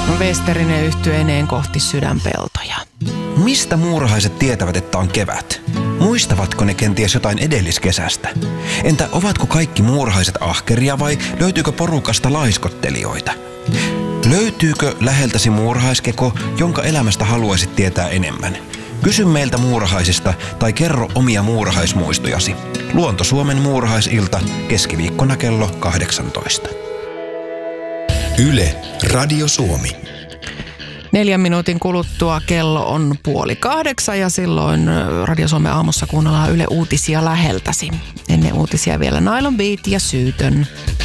Westerinen yhtyeineen kohti sydänpeltoja. Mistä muurahaiset tietävät, että on kevät? Muistavatko ne kenties jotain edelliskesästä? Entä ovatko kaikki muurahaiset ahkeria vai löytyykö porukasta laiskottelijoita? Löytyykö läheltäsi muurahaiskeko, jonka elämästä haluaisit tietää enemmän? Kysy meiltä muurahaisista tai kerro omia muurahaismuistojasi. Luonto-Suomen muurahaisilta keskiviikkona kello 18. Yle, Radio Suomi. 4 minuutin kuluttua kello on 7:30 ja silloin Radio Suomen aamussa kuunnellaan Yle Uutisia läheltäsi. Ennen uutisia vielä Nylon Beat ja Syytön.